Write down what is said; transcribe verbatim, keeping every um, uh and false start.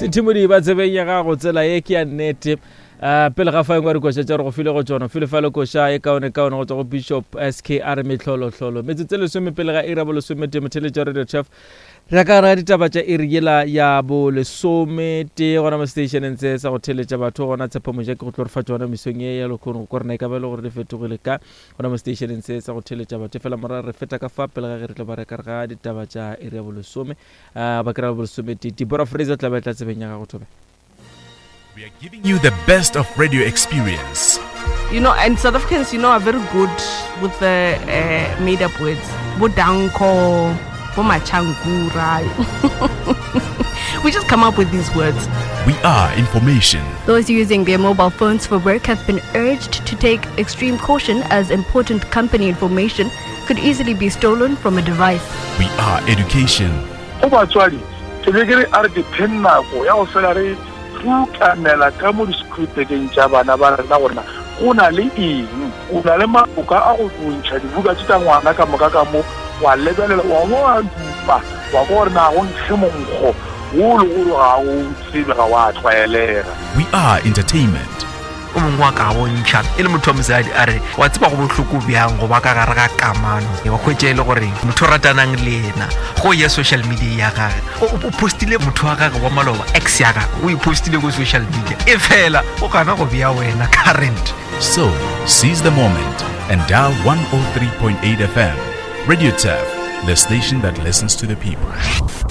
Setimodi ba tsebeng ya gago tsela e ke ya nnete. Uh, pele ga fa ngwa re go tšetša re go file go tsona file fa le go sha e kaone kaone go tswa go Bishop S K R Metlholo tlholo metsetse le some pele ga ira bo le some te motheletša radio chef ra ka ra ditaba tša iriela ya bo le some te gona mo stationeng tse sa go theletša batho gona tshepo moja ke go tlo re fa tsona misong ye ya lokhono go rena ka ba le gore le fetogile ka gona mo stationeng tse sa go theletša batho fela mora re feta ka fa pele ga ge re tlo ba re ka re ga ditaba tša iri ya bo le some uh, ba kra bo le some te ti bora Fraser tla ba tla tsebeng ya ga go thobe. We are giving you the best of radio experience. You know, and South Africans, you know, are very good with the uh, made-up words. Bodanko, bomachangura. We just come up with these words. We are information. Those using their mobile phones for work have been urged to take extreme caution as important company information could easily be stolen from a device. We are education. Fukanela ka mo discripting tša bana ba rena gona go na le eng o na le maboka a go tsontšha dibuka tša ngwana ka moka ka mo wa lebelela wa mo a dupa wa go rena go ntshe monkgo wo le go ga o tsebe ga wa tlwaelega. We are entertainment. o mongwe ka bontšha e le motho wa mosadi a re wa tseba go bohloko bjang go ba ka gare ga kamano wa hwetša e le gore motho ratanang le ena go ya social media ya gage o postile motho wa gage wa maloba ex ya gage o ipostile go social media e fela o kana go bea wena current. So seize the moment and dial one oh three point eight F M. Radio T A F, the station that listens to the people.